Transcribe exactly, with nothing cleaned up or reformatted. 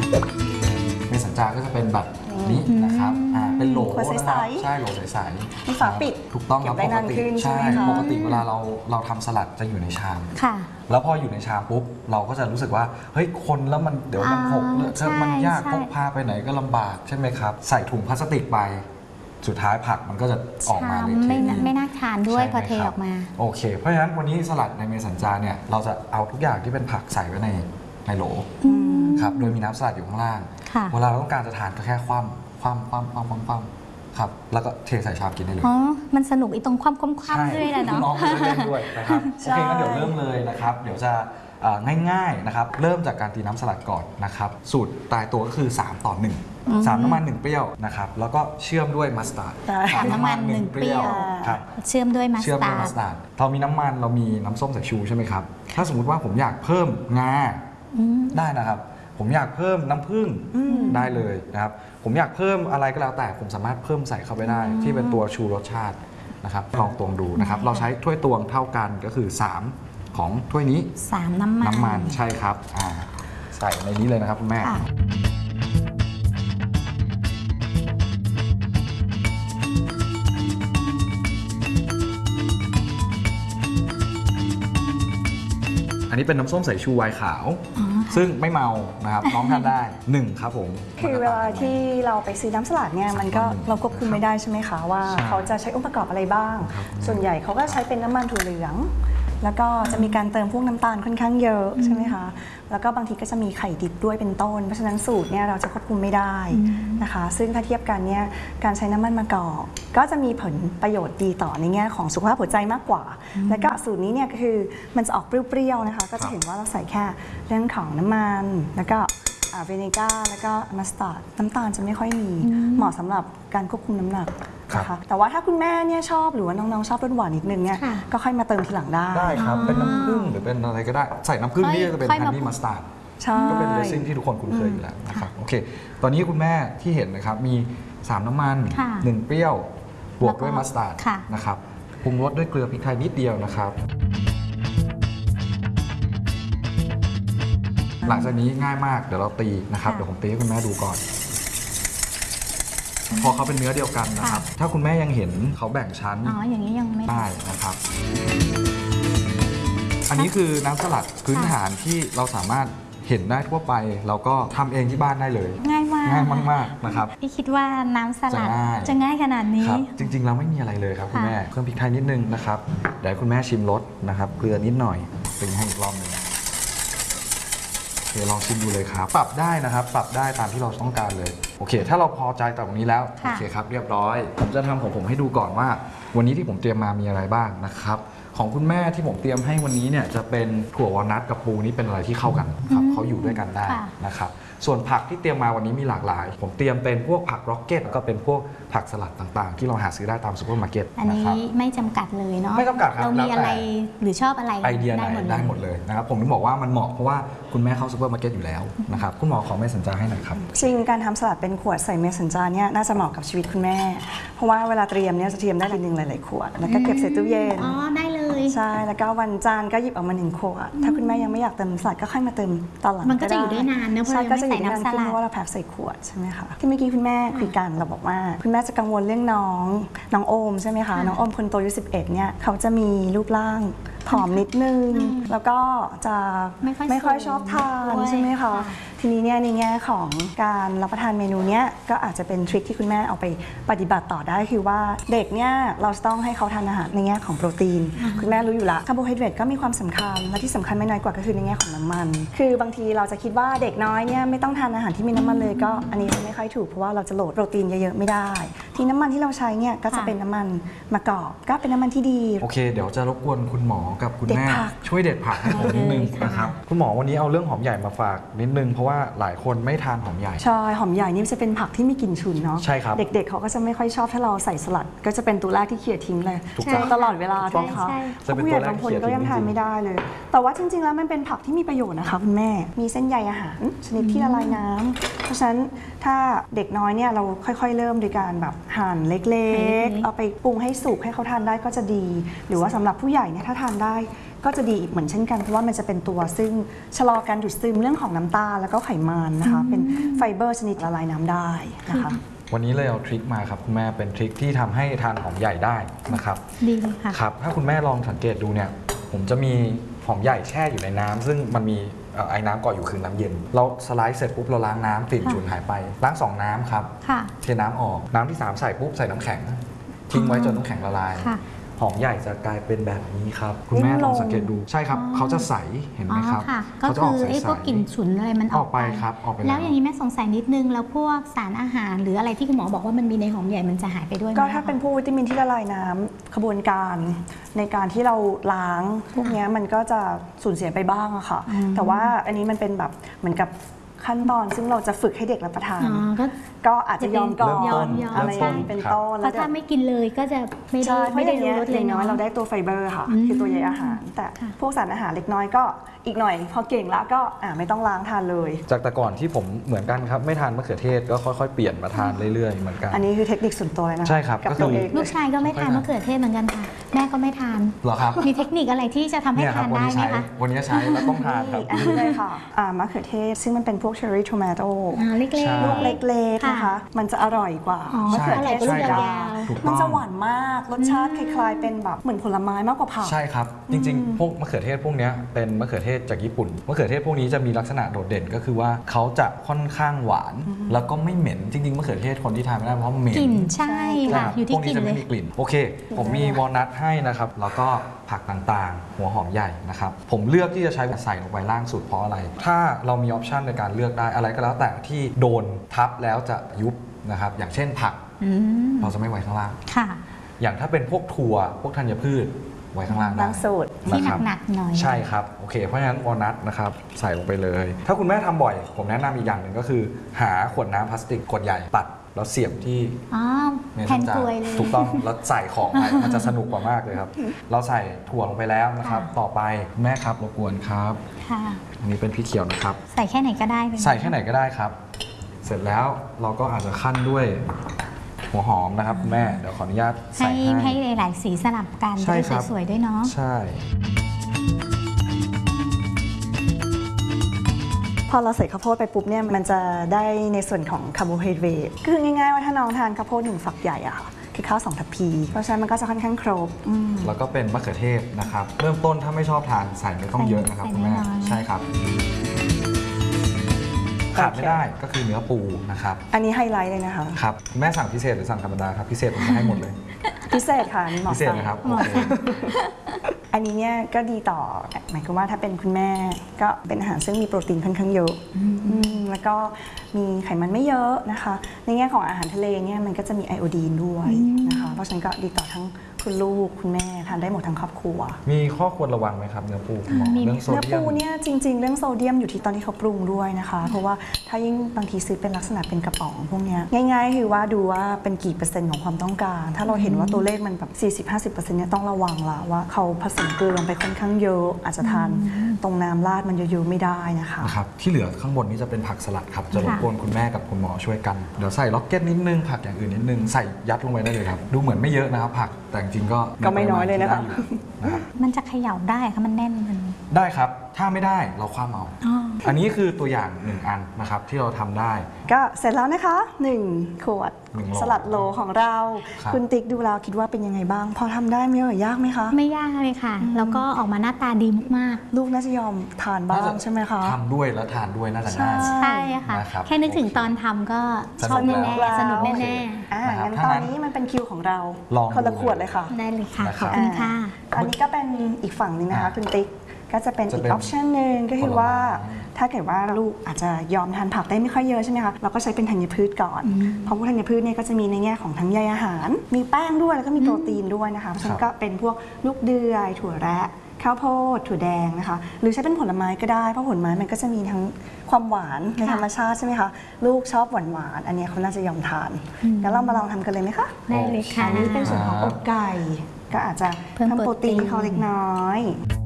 เมสันจาก็จะเป็นแบบนี้นะครับอ่าเป็นโหลนะครับใช่โหลใสๆมีฝาปิดถูกต้องครับปกติใช่ปกติเวลาเราเราทำสลัดจะอยู่ในชามค่ะแล้วพออยู่ในชามปุ๊บเราก็จะรู้สึกว่าเฮ้ยคนแล้วมันเดี๋ยวมันหกถ้ามันยากพกพาไปไหนก็ลำบากใช่ไหมครับใส่ถุงพลาสติกไปสุดท้ายผักมันก็จะออกมาเลยไม่ไม่น่าทานด้วยพอเทออกมาโอเคเพราะฉะนั้นวันนี้สลัดในเมสันจาเนี่ยเราจะเอาทุกอย่างที่เป็นผักใส่ไว้ในในโหลครับโดยมีน้ำสลัดอยู่ข้างล่างเวลาเราต้องการจะทานก็แค่คว่ำคว่ำคว่ำคว่ำคว่ำคว่ำครับแล้วก็เทใส่ชามกินได้เลยอ๋อมันสนุกอีตรงคว่ำคว่ำคว่ำด้วยนะเนาะน้องก็จะเล่นด้วยนะครับโอเคงั้นเดี๋ยวเริ่มเลยนะครับเดี๋ยวจะง่ายๆนะครับเริ่มจากการตีน้ำสลัดก่อนนะครับสูตรตายตัวก็คือสามต่อหนึ่ง สามน้ำมันหนึ่งเปรี้ยวนะครับแล้วก็เชื่อมด้วยมัสตาร์ดสามน้ำมันหนึ่งเปรี้ยวครับเชื่อมด้วยมัสตาร์ดเชื่อมด้วยมัสตาร์ดเรามีน้ำมันเรามีน้ำส้มสายชูใช่ไหมครับถ้าสมมติว่าผมอยากเพิ่มงาได้นะครับผมอยากเพิ่มน้ำผึ้งได้เลยนะครับผมอยากเพิ่มอะไรก็แล้วแต่ผมสามารถเพิ่มใส่เข้าไปได้ที่เป็นตัวชูรสชาตินะครับลองตวงดูนะครับเราใช้ถ้วยตวงเท่ากันก็คือสามของถ้วยนี้สามน้ำมันน้ำมันใช่ครับอ่าใส่ในนี้เลยนะครับคุณแม่อันนี้เป็นน้ำส้มสายชูไวน์ขาวซึ่งไม่เมานะครับน้องทานได้หนึ่งครับผมคือเวลาที่เราไปซื้อน้ำสลัดเนี่ยมันก็เราควบคุมไม่ได้ใช่ไหมคะว่าเขาจะใช้องค์ประกอบอะไรบ้างส่วนใหญ่เขาก็ใช้เป็นน้ำมันถั่วเหลืองแล้วก็จะมีการเติมพวกน้ำตาลค่อนข้างเยอะใช่ไหมคะแล้วก็บางทีก็จะมีไข่ดิบด้วยเป็นต้นเพราะฉะนั้นสูตรเนี่ยเราจะควบคุมไม่ได้นะคะซึ่งถ้าเทียบกันเนี่ยการใช้น้ำมันมะกอกก็จะมีผลประโยชน์ดีต่อในแง่ของสุขภาพหัวใจมากกว่าแล้วก็สูตรนี้เนี่ยก็คือมันจะออกเปรี้ยวๆนะคะก็จะเห็นว่าเราใส่แค่เรื่องของน้ำมันแล้วก็เวเนก้าแล้วก็มัสตาร์ดน้ำตาลจะไม่ค่อยมีเหมาะสำหรับการควบคุมน้ำหนักนะคะแต่ว่าถ้าคุณแม่เนี่ยชอบหรือว่าน้องๆชอบรสหวานนิดนึงเนี่ยก็ค่อยมาเติมทีหลังได้ได้ครับเป็นน้ำผึ้งหรือเป็นอะไรก็ได้ใส่น้ำผึ้งนี่จะเป็นฮันนี่มัสตาร์ดก็เป็นเดซซิ่งที่ทุกคนคุ้นเคยอยู่แล้วนะครับโอเคตอนนี้คุณแม่ที่เห็นนะครับมีสามน้ำมันหนึ่งเปรี้ยวบวกด้วยมัสตาร์ดนะครับปรุงรสด้วยเกลือพริกไทยนิดเดียวนะครับหลังจากนี้ง่ายมากเดี๋ยวเราตีนะครับเดี๋ยวผมตีให้คุณแม่ดูก่อนพอเขาเป็นเนื้อเดียวกันนะครับถ้าคุณแม่ยังเห็นเขาแบ่งชั้นอ๋ออย่างนี้ยังไม่ได้นะครับอันนี้คือน้ำสลัดพื้นฐานที่เราสามารถเห็นได้ทั่วไปเราก็ทำเองที่บ้านได้เลยง่ายมากง่ายมากๆนะครับพี่คิดว่าน้ำสลัดจะง่ายขนาดนี้จริงๆเราไม่มีอะไรเลยครับคุณแม่เพิ่มพริกไทยนิดนึงนะครับเดี๋ยวคุณแม่ชิมรสนะครับเกลือนิดหน่อยตีให้อีกรอบนึงโอเคลองชิมดูเลยครับปรับได้นะครับปรับได้ตามที่เราต้องการเลยโอเคถ้าเราพอใจตรงนี้แล้วโอเคครับเรียบร้อยผมจะทำของผมให้ดูก่อนว่าวันนี้ที่ผมเตรียมมามีอะไรบ้างนะครับของคุณแม่ที่ผมเตรียมให้วันนี้เนี่ยจะเป็นถั่ววอลนัทกับปูนี่เป็นอะไรที่เข้ากันครับเขาอยู่ด้วยกันได้นะครับส่วนผักที่เตรียมมาวันนี้มีหลากหลายผมเตรียมเป็นพวกผักร็อกเก็ตก็เป็นพวกผักสลัดต่างๆที่เราหาซื้อได้ตามซูเปอร์มาร์เก็ตอันนี้ไม่จำกัดเลยเนาะไม่จำกัดครับเรามีอะไรหรือชอบอะไรไอเดียไหนได้หมดเลยนะครับผมถึงบอกว่ามันเหมาะเพราะว่าคุณแม่เข้าซูเปอร์มาร์เก็ตอยู่แล้วนะครับคุณหมอขอเมสันจาให้หน่อยครับจริงการทำสลัดเป็นขวดใส่เมสันจาเนี่ยน่าจะเหมาะกับชีวิตคุณแม่เพราะว่าเวลาเตรียมเนี่ยจะเตรียมได้ทีนึงหลายๆขวดแล้วก็เก็บใส่ตู้เย็นอ๋อได้เลยใช่แล้วก็วันจันทร์ก็หยิบออกมาหนึ่งขวดถ้าคุณแม่ยังไม่อยากเติมสลัดก็ค่อยมาเติมตอนหลังมันก็จะอยู่ได้นานนะเพราะเราไม่ใส่น้ำสลัดเพราะว่าเราแพ็คใส่ขวดใช่ไหมคะที่เมื่อกี้คุณแม่คุยกันเราบอกว่าคุณแม่จะกังวลเรื่องน้องน้องโอมใช่ไหมคะน้องโอมคนโตอายุสิบเอ็ดเนี่ยเขาจะมีรูปร่างผอมนิดนึงแล้วก็จะไม่ค่อยชอบทานใช่ไหมคะทีนี้เนี่ยในแง่ของการรับประทานเมนูเนี้ยก็อาจจะเป็นทริคที่คุณแม่เอาไปปฏิบัติต่อได้คือว่าเด็กเนี่ยเราต้องให้เขาทานอาหารในแง่ของโปรตีนคุณแม่รู้อยู่ละคาร์โบไฮเดรตก็มีความสำคัญและที่สำคัญไม่น้อยกว่าก็คือในแง่ของน้ำมันคือบางทีเราจะคิดว่าเด็กน้อยเนี่ยไม่ต้องทานอาหารที่มีน้ำมันเลยก็อันนี้จะไม่ค่อยถูกเพราะว่าเราจะโหลดโปรตีนเยอะๆไม่ได้ที่น้ำมันที่เราใช้เนี่ยก็จะเป็นน้ำมันมะกอกก็เป็นน้ำมันที่ดีโอเคเดี๋ยวจะรบกวนคุณหมอกับคุณแม่ช่วยเด็ดผักให้ผมนิดนึงนะครับคุณหมอวันนี้เอาเรื่องหอมใหญ่มาฝากนิดนึงเพราะว่าหลายคนไม่ทานหอมใหญ่ใช่หอมใหญ่นี่จะเป็นผักที่มีกลิ่นฉุนเนาะใช่ครับเด็กๆเขาก็จะไม่ค่อยชอบถ้าเราใส่สลัดก็จะเป็นตัวแรกที่เขี่ยทิ้งเลยตลอดเวลาใช่ไหมคะผู้ใหญ่บางคนก็ยังทานไม่ได้เลยแต่ว่าจริงๆแล้วมันเป็นผักที่มีประโยชน์นะคะคุณแม่มีเส้นใยอาหารชนิดที่ละลายน้ำเพราะฉะนั้นถ้าเด็กน้อยเนี่ยเราค่อยๆเริ่มโดยการแบบหั่นเล็กๆเอาไปปรุงให้สุกให้เขาทานได้ก็จะดีหรือว่าสำหรับผู้ใหญ่เนี่ยถ้าทานได้ก็จะดีอีกเหมือนเช่นกันเพราะว่ามันจะเป็นตัวซึ่งชะลอการดูดซึมเรื่องของน้ำตาลแล้วก็ไขมันนะคะเป็นไฟเบอร์ชนิดละลายน้ำได้นะคะวันนี้เลยเอาทริคมาครับคุณแม่เป็นทริคที่ทำให้ทานหอมใหญ่ได้นะครับดีเลยค่ะครับถ้าคุณแม่ลองสังเกตดูเนี่ยผมจะมีหอมใหญ่แช่อยู่ในน้ำซึ่งมันมีเอ่อไอ้น้ำเกาะอยู่คือน้ำเย็น เราสไลด์เสร็จปุ๊บเราล้างน้ำกลิ่นค่ะฉุนหายไปล้างสองน้ำครับค่ะเทน้ำออกน้ำที่สามใส่ปุ๊บใส่น้ำแข็ง ทิ้งไว้จนน้ำแข็งละลายค่ะหอมใหญ่จะกลายเป็นแบบนี้ครับคุณแม่ลองสังเกตดูใช่ครับอ๋อเขาจะใสเห็นไหมครับอ๋อค่ะ ก็เขาจะคืออกอใสไอ้พวกกลิ่นฉุนอะไรมันออออก กไปไปครับออกไปแล้วอย่างนี้แม่สงสัยนิดนึงแล้วพวกสารอาหารหรืออะไรที่คุณหมอบอกว่ามันมีในหอมใหญ่มันจะหายไปด้วยไหมก็ถ้าเป็นพวกวิตามินที่ละลายน้ำขบวนการในการที่เราล้างพวกเนี้ยมันก็จะสูญเสียไปบ้างอะค่ะอืมแต่ว่าอันนี้มันเป็นแบบเหมือนกับขั้นตอนซึ่งเราจะฝึกให้เด็กรับประทานอ๋อก็ก็อาจจะยอมก่อนยอมยอมอะไรอย่างนี้ใช่เป็นต้นเพแล้วราะถ้าไม่กินเลยก็จะไม่ได้ใช่เพราะไม่อได้ย่างรู้เงี้ยรสอเลยย่างน้เนาะอยเราได้ตัวไฟเบอร์ค่ะอืมคือตัวใยอาหาร แต่ค่ะพวกสารอาหารเล็กน้อยก็อีกหน่อย พอเก่งแล้วก็อ่าไม่ต้องล้างทานเลยจากแต่ก่อนที่ผมเหมือนกันครับไม่ทานมะเขือเทศก็ค่อยๆเปลี่ยนมาทานเรื่อยๆเหมือนกันอันนี้คือเทคนิคส่วนตัวเลยนะใช่ครับกับก็คือตัวเองลูกชายก็ไม่ทานมะเขือเทศเหมือนกันค่ะ แม่ก็ไม่ทานเหรอครับมีเทคนิคอะไรที่จะทำให้เนี่ยครัทาบนวันได้นี้ไหมใช้คะวันนี้ใช้แล้วต้องทานครับอันนี้เลยค่ะอ่ามะเขือเทศซึ่งมันเป็นพวกเชอร์รี่ทอมาโตอ่าเล็กใช่ๆลูกเล็กๆนะคะค่ะมันจะอร่อยกว่าอ๋อมะเขือเทศใช่สีใช่ดยาวถูกต้องมันจะหวานมากรสชาติคล้ายๆเป็นแบบเหมือนผลไม้มากกว่าผักใช่ครับ จริงๆ พวกมะเขือเทศพวกเนี้ยเป็นมะเขือเทศจากญี่ปุ่นมะเขือเทศพวกนี้จะมีลักษณะโดดเด่นก็คือว่าเขาจะค่อนข้างหวาน แล้วก็ไม่เหม็นจริงๆมะเขือเทศคนที่ทานไม่ได้เพราะเหม็นกลิ่นใช่ใช่ค่ะครับอยู่พที่วกกนี้ลิ่นจะเลไม่ยมีกลิ่นโอเค ผมมีวอลนัทให้นะครับแล้วก็ผักต่างๆ หัวหอมใหญ่นะครับผมเลือกที่จะใช้ใส่ลงไปล่างสุดเพราะอะไร ถ้าเรามีออปชันในการเลือกได้อะไรก็แล้วแต่ที่โดนทับแล้วจะยุบนะครับอย่างเช่นผักอืมเราจะไม่ไว้ข้างล่างค่ะอย่างถ้าเป็นพวกถั่วพวกธัญพืชไว้ข้างล่างได้ล่างสุดที่ะครับหนักๆหน่อยใช่ครับโอเคเพราะฉะนั้นวอลนัทนะครับใส่ลงไปเลย ถ้าคุณแม่ทำบ่อย ผมแนะนำอีกอย่างหนึ่งก็คือ หาขวดน้ำพลาสติกขวดใหญ่ตัดแล้วเสียบที่อ๋อเมแททันลจากลวยเลยถูกต้องแล้วใส่ของไปมันจะสนุกกว่ามากเลยครับ เราใส่ถั่วลงไปแล้วนะครับค่ะต่อไปแม่ครับรบกวนครับค่ะอันนี้เป็นพริกเขียวนะครับใส่แค่ไหนก็ได้เลยใส่แค่ไหนก็ได้ครับ เสร็จแล้วเราก็อาจจะขั้นด้วยหัวหอมนะครับคุณแม่เดี๋ยวขออนุญาตให้ใส่ให้ให้หลายๆสีสลับกันใช่จะครัได้บสวยๆด้วยเนาะใช่พอเราใส่ข้าวโพดไปปุ๊บเนี่ยมันจะได้ในส่วนของคาร์โบไฮเดรตก็คือง่ายๆว่าถ้าน้องทานข้าวโพดหนึ่งฝักใหญ่อะค่ะคือข้าวสองทัพพีเพราะฉะนั้นมันก็จะค่อนข้างครบอืมแล้วก็เป็นมะเขือเทศนะครับ เริ่มต้นถ้าไม่ชอบทานใส่ไม่ต้องเยอะนะครับใส่คุณแม่น้อยๆใช่ครับขาดไม่ได้ก็คือเนื้อปูนะครับอันนี้ไฮไลท์เลยนะคะครับคุณแม่สั่งพิเศษหรือสั่งธรรมดาครับพิเศษผมจะให้หมดเลยพิเศษค่ะอันนี้หมอพิเศษสั่งนะครับโอเคอันนี้เนี่ยก็ดีต่อหมายความว่าถ้าเป็นคุณแม่ก็เป็นอาหารซึ่งมีโปรตีนค่อนข้างเยอะอืมแล้วก็มีไขมันไม่เยอะนะคะ ในแง่ของอาหารทะเลเนี่ยมันก็จะมีไอโอดีนด้วยนะคะเพราะฉะนั้นก็ดีต่อทั้งคุณลูกคุณแม่ทานได้หมดทั้งครอบครัวมีข้อควรระวังไหมครับเนื้อปูคุณหมอมีเรื่องโซเนื้อเดียปูมเนี่ยจริง ๆ เรื่องโซเดียมอยู่ที่ตอนที่เขาปรุงด้วยนะคะ เพราะว่าถ้ายิ่งบางทีซื้อเป็นลักษณะเป็นกระป๋องพวกเนี้ยง่ายๆ คือว่าดูว่าเป็นกี่เปอร์เซ็นต์ของความต้องการ ถ้าเราเห็นว่าตัวเลขมันแบบ สี่สิบถึงห้าสิบเปอร์เซ็นต์ เนี่ยต้องระวังละว่าเขาผสมเกลือลงไปค่อนข้างเยอะ อาจจะทานตรงน้ำราดมันเยอะๆไม่ได้นะคะนะครับที่เหลือข้างบนนี้จะเป็นผักสลัดครับจะรบกวนคุณแม่กับคุณหมอช่วยกันเดี๋ยวใส่ล็อกเก็ตนิดนึงผักอย่างอื่นนิดนึงใส่ยัดลงไปได้เลยครับดูเหมือนไม่เยอะนะครับผักแต่จริงๆก็ก็ไม่น้อยเลยนะคะได้อยู่นะครับมันจะเขย่าได้ค่ะมันแน่นมันได้ครับถ้าไม่ได้เราคว้าเอาอ๋ออันนี้คือตัวอย่างหนึ่งอันนะครับที่เราทำได้ก็เสร็จแล้วนะคะหนึ่งขวดหนึ่งโลสลัดโลของเราครับคุณติ๊กดูแล้วคิดว่าเป็นยังไงบ้าง พอทำได้ไหมเอ่ยยากไหมคะไม่ยากเลยค่ะ แล้วก็ออกมาหน้าตาดีมากลูกน่าจะยอมทานบ้างใช่ไหมคะทำด้วยแล้วทานด้วยน่าจะง่ายๆ ใช่ค่ะนะครับแค่นึกถึงตอนทำก็สชอบนุกแน่แล้วๆสนุกโอเคแน่อ่านะครับงั้นถ้าตองั้นนนี้มันเป็นคิวของเราลองคนละดูขวดเลยค่ะๆได้เลยค่ะนะคขรัอบ บคุณค่ะอันนี้ก็เป็นอีกฝั่งหนึงนะคะอ่าคุณติ๊กก็จะเป็นจะอีกเป็นออปชันหนึ่งก็คือผลไม้ว่าถ้าเกิดว่าลูกอาจจะยอมทานผักได้ไม่ค่อยเยอะใช่ไหมคะเราก็ใช้เป็นธัญพืชก่อน เพราะพวกธัญพืชเนี่ยก็จะมีในแง่ของทั้งใยอาหาร มีแป้งด้วยแล้วก็มีโปรตีนด้วยนะคะเพราะฉะนั้นก็เป็นพวกลูกเดือยถั่วแระข้าวโพดถั่วแดงนะคะ หรือใช้เป็นผลไม้ก็ได้เพราะผลไม้มันก็จะมีทั้งความหวานในธรรมชาติใช่ไหมคะลูกชอบหวานหวานๆอันเนี้ยเขาน่าจะยอมทานงั้นเรามาลองทำกันเลยไหมคะได้เลยค่ะอันนี้เป็นส่วนของอกไก่ ก็อาจจะเพิ่มเพิ่มโปรตีนโปรตีนเขาเล็กน้อย